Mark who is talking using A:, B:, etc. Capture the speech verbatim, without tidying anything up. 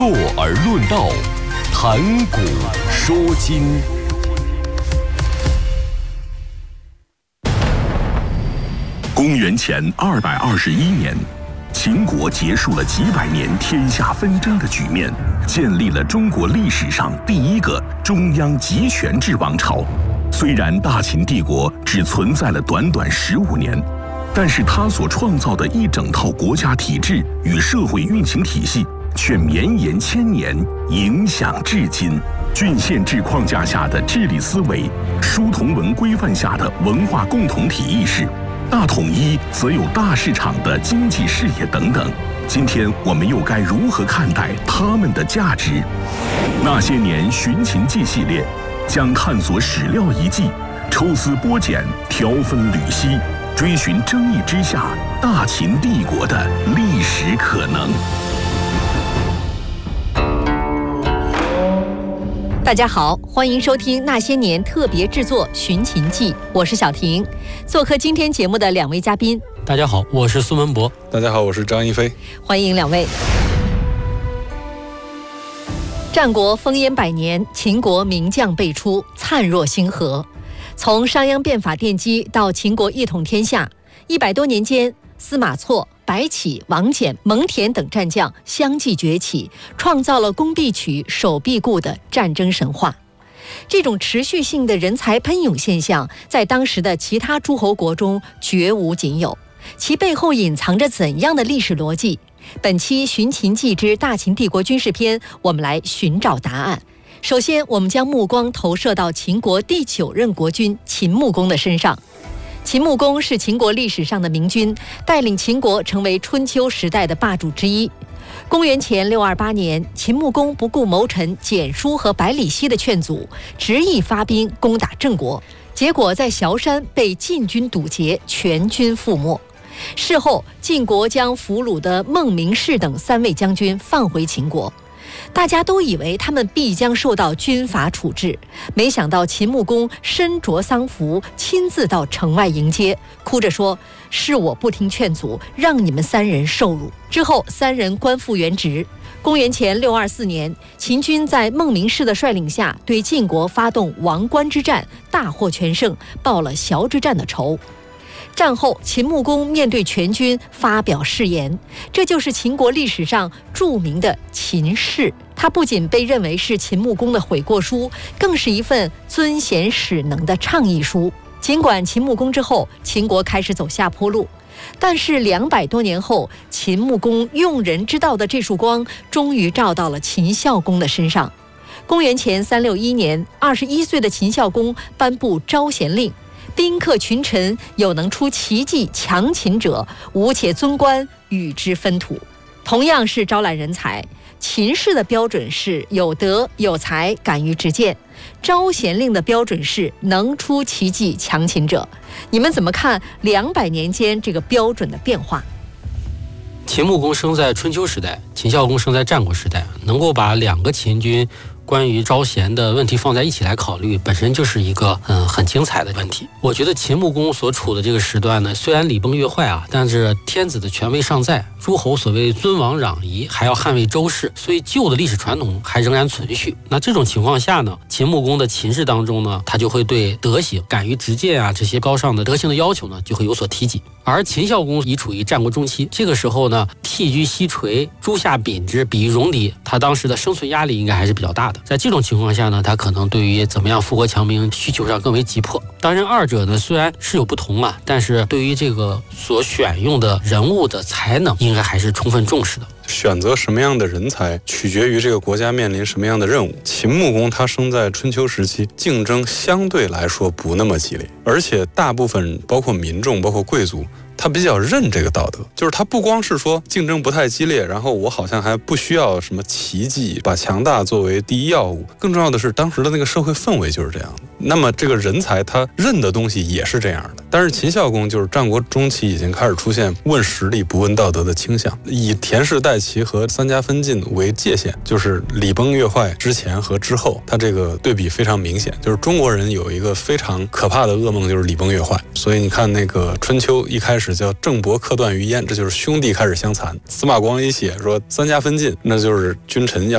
A: 坐而论道，谈古说今。公元前二百二十一年，秦国结束了几百年天下纷争的局面，建立了中国历史上第一个中央集权制王朝。虽然大秦帝国只存在了短短十五年，但是他所创造的一整套国家体制与社会运行体系却绵延千年，影响至今。郡县制框架下的治理思维，书同文规范下的文化共同体意识，大统一则有大市场的经济视野等等。今天我们又该如何看待他们的价值？那些年寻秦记系列将探索史料遗迹，抽丝剥茧，条分缕析，追寻争议之下大秦帝国的历史可能。
B: 大家好，欢迎收听那些年特别制作《寻秦记》，我是小婷。做客今天节目的两位嘉宾，
C: 大家好，我是苏文博。
D: 大家好，我是张一飞。
B: 欢迎两位。战国烽烟百年，秦国名将辈出，灿若星河。从商鞅变法奠基到秦国一统天下，一百多年间，司马错、白起、王翦、蒙恬等战将相继崛起，创造了攻必取、守必固的战争神话。这种持续性的人才喷涌现象，在当时的其他诸侯国中绝无仅有。其背后隐藏着怎样的历史逻辑？本期《寻秦记之大秦帝国军事篇》，我们来寻找答案。首先，我们将目光投射到秦国第九任国君秦穆公的身上。秦穆公是秦国历史上的明君，带领秦国成为春秋时代的霸主之一。公元前六二八年，秦穆公不顾谋臣蹇叔和百里奚的劝阻，执意发兵攻打郑国，结果在崤山被晋军堵截，全军覆没。事后，晋国将俘虏的孟明视等三位将军放回秦国。大家都以为他们必将受到军法处置，没想到秦穆公身着丧服，亲自到城外迎接，哭着说：“是我不听劝阻，让你们三人受辱。”之后，三人官复原职。公元前六二四年，秦军在孟明视的率领下，对晋国发动王关之战，大获全胜，报了崤之战的仇。战后，秦穆公面对全军发表誓言，这就是秦国历史上著名的秦誓。它不仅被认为是秦穆公的悔过书，更是一份尊贤使能的倡议书。尽管秦穆公之后，秦国开始走下坡路，但是两百多年后，秦穆公用人之道的这束光，终于照到了秦孝公的身上。公元前三六一年，二十一岁的秦孝公颁布招贤令，宾客群臣，有能出奇迹强秦者，吾且尊官，与之分土。同样是招揽人才，秦氏的标准是有德有才，敢于直谏；招贤令的标准是能出奇迹强秦者。你们怎么看两百年间这个标准的变化？
C: 秦穆公生在春秋时代，秦孝公生在战国时代，能够把两个秦军关于招贤的问题放在一起来考虑，本身就是一个嗯很精彩的问题。我觉得秦穆公所处的这个时段呢，虽然礼崩乐坏啊，但是天子的权威尚在，诸侯所谓尊王攘夷，还要捍卫周氏，所以旧的历史传统还仍然存续。那这种情况下呢，秦穆公的秦氏当中呢，他就会对德行、敢于直谏啊这些高尚的德行的要求呢，就会有所提及。而秦孝公已处于战国中期，这个时候呢，替居西垂，诸夏秉之，比戎狄，他当时的生存压力应该还是比较大的。在这种情况下呢，他可能对于怎么样富国强兵需求上更为急迫。当然，二者呢虽然是有不同啊，但是对于这个所选用的人物的才能，应该还是充分重视的。
D: 选择什么样的人才，取决于这个国家面临什么样的任务。秦穆公他生在春秋时期，竞争相对来说不那么激烈，而且大部分包括民众，包括贵族，他比较认这个道德，就是他不光是说竞争不太激烈，然后我好像还不需要什么奇迹，把强大作为第一要务，更重要的是当时的那个社会氛围就是这样的。那么这个人才他认的东西也是这样的。但是秦孝公就是战国中期已经开始出现问实力不问道德的倾向，以田氏代齐和三家分晋为界限，就是礼崩乐坏之前和之后，他这个对比非常明显。就是中国人有一个非常可怕的噩梦，就是礼崩乐坏。所以你看那个春秋一开始叫郑伯克段于鄢，这就是兄弟开始相残。司马光一写说三家分晋，那就是君臣要